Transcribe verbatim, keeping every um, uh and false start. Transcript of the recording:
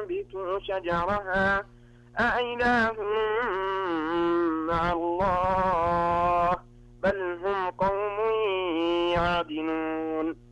فأنبتوا شجرها أإله مع الله بل هم قوم يعدلون